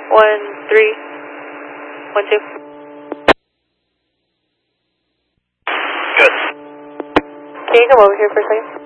1312. Good. Can you come over here for a second?